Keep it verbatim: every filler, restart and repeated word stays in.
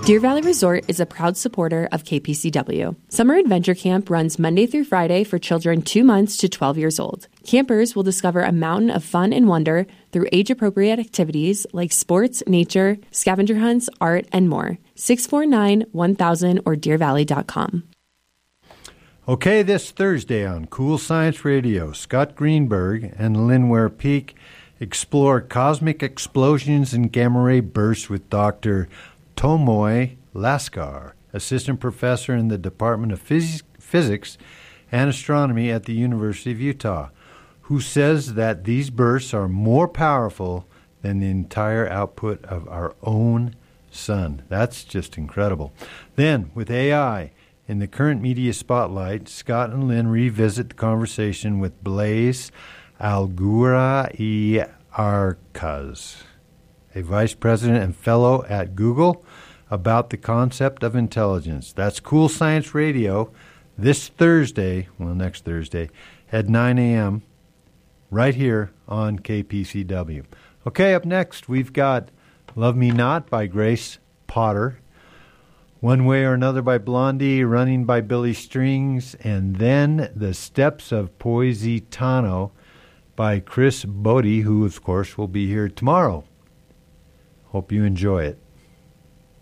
Deer Valley Resort is a proud supporter of K P C W. Summer Adventure Camp runs Monday through Friday for children two months to twelve years old. Campers will discover a mountain of fun and wonder through age-appropriate activities like sports, nature, scavenger hunts, art, and more. six four nine, one thousand or deer valley dot com. Okay, this Thursday on Cool Science Radio, Scott Greenberg and Lynn Ware Peak explore cosmic explosions and gamma ray bursts with Doctor Tomoe Laskar, assistant professor in the Department of Phys- Physics and Astronomy at the University of Utah, who says that these bursts are more powerful than the entire output of our own sun. That's just incredible. Then, with A I in the current media spotlight, Scott and Lynn revisit the conversation with Blaise Algura-y Arcaz, a vice president and fellow at Google, about the concept of intelligence. That's Cool Science Radio this Thursday, well, next Thursday, at nine a.m., right here on K P C W. Okay, up next, we've got Love Me Not by Grace Potter, One Way or Another by Blondie, Running by Billy Strings, and then The Steps of Positano by Chris Bodie, who, of course, will be here tomorrow. Hope you enjoy it.